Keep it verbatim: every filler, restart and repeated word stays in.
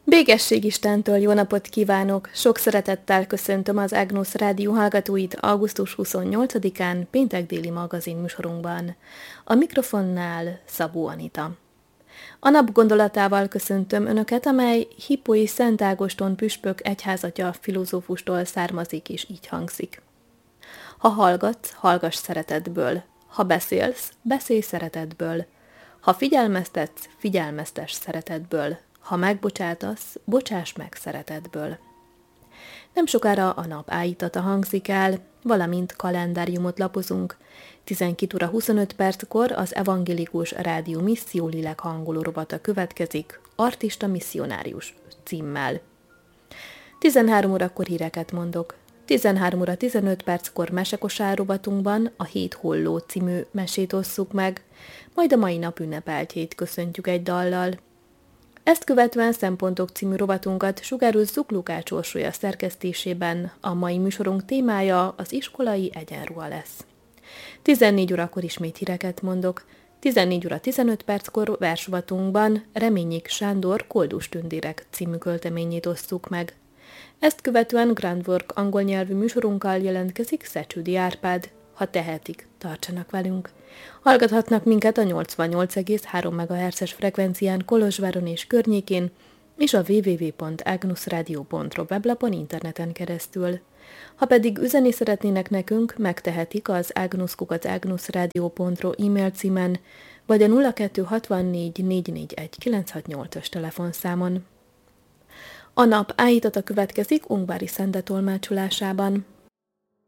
Békesség Istentől jó napot kívánok! Sok szeretettel köszöntöm az Agnus Rádió hallgatóit augusztus huszonnyolcadikán péntek déli magazin műsorunkban. A mikrofonnál Szabó Anita. A nap gondolatával köszöntöm Önöket, amely Hippói Szent Ágoston püspök egyházatja filozófustól származik és így hangzik. Ha hallgatsz, hallgass szeretetből. Ha beszélsz, beszélj szeretetből. Ha figyelmeztetsz, figyelmeztess szeretetből. Ha megbocsátasz, bocsáss meg szeretetből. Nem sokára a nap áítata hangzik el, valamint kalendáriumot lapozunk. tizenkét óra huszonöt perckor az Evangélikus Rádió Misszió Lélek hangoló rovata következik, Artista Misszionárius címmel. tizenhárom órakor híreket mondok. tizenhárom óra tizenöt perckor mesekosár rovatunkban a Hét Holló című mesét osszuk meg, majd a mai nap ünnepeltjét köszöntjük egy dallal. Ezt követően Szempontok című rovatunkat sugározzuk Lukács Orsolya szerkesztésében. A mai műsorunk témája az iskolai egyenruha lesz. tizennégy órakor ismét híreket mondok. tizennégy óra tizenöt perckor versrovatunkban Reményik Sándor Koldus tündérek című költeményét osztjuk meg. Ezt követően Grand Work angol nyelvű műsorunkkal jelentkezik Szecsődi Árpád. Ha tehetik, tartsanak velünk. Hallgathatnak minket a nyolcvannyolc egész három megahertzes frekvencián Kolozsváron és környékén, és a double-u double-u double-u pont agnusradio pont ro weblapon interneten keresztül. Ha pedig üzenni szeretnének nekünk, megtehetik az agnus-kukac agnusradio pont ro e-mail címen, vagy a nulla kettő hatvannégy négy négy egy kilenc hat nyolcas telefonszámon. A nap áítata következik Ungvári Szende tolmácsolásában.